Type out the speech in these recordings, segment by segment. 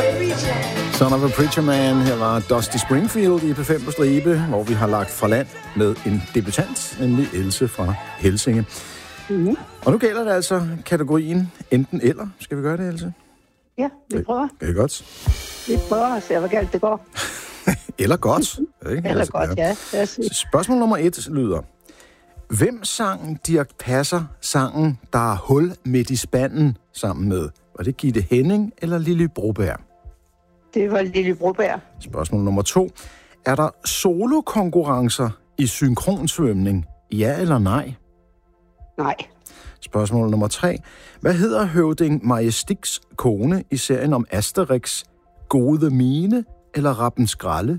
Son of a Preacher Man. Her var Dusty Springfield i P5 på stribe, hvor vi har lagt fra land med en debutant, nemlig Else fra Helsinge. Mm-hmm. Og nu gælder det altså kategorien enten eller. Skal vi gøre det, Else? Ja, vi prøver. Det er godt. Vi prøver at se, hvor galt det går. Eller godt. Ikke? Eller altså, godt, ja. Spørgsmål nummer 1 lyder: hvem sang Dirch Passer sangen "Der er hul midt i spanden" sammen med? Var det Gitte Henning eller Lily Broberg? Det var Lily Broberg. Spørgsmål nummer 2. Er der solokonkurrencer i synkronsvømning? Ja eller nej? Nej. Spørgsmål nummer 3. Hvad hedder høvding Majestiks kone i serien om Asterix? Gode Mine eller Rappenskralde?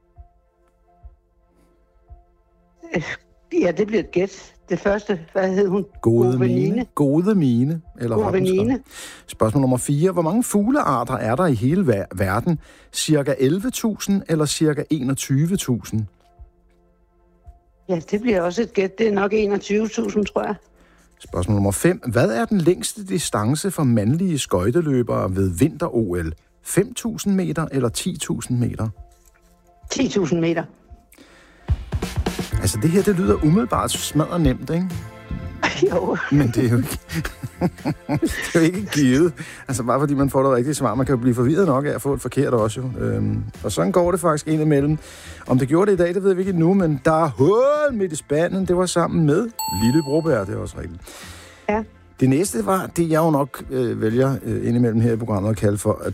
Ja, det bliver et gæt. Det første, hvad hed hun? Gode Mine. Gode Mine eller Rappenskralde. Spørgsmål nummer 4. Hvor mange fuglearter er der i hele verden? Cirka 11.000 eller cirka 21.000? Ja, det bliver også et gæt. Det er nok 21.000, tror jeg. Spørgsmål nummer 5. Hvad er den længste distance for mandlige skøjteløbere ved vinter-OL? 5.000 meter eller 10.000 meter? 10.000 meter. Altså, det her, det lyder umiddelbart smadret nemt, ikke? Jo. Men det er jo ikke, det er jo ikke givet. Altså, bare fordi man får det rigtige svar. Man kan jo blive forvirret nok af at få et forkert også, jo. Og sådan går det faktisk ind imellem. Om det gjorde det i dag, det ved vi ikke endnu, men der er hul midt i spanden. Det var sammen med Lille Broberg, det er også rigtigt. Ja. Det næste var det, jeg jo nok vælger indimellem her i programmet at kalde for